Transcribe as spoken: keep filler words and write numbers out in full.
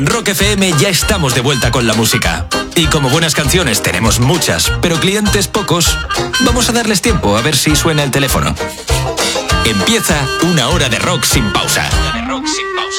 Rock F M ya estamos de vuelta con la música. Y como buenas canciones tenemos muchas, pero clientes pocos, vamos a darles tiempo a ver si suena el teléfono. Empieza una hora de rock sin pausa.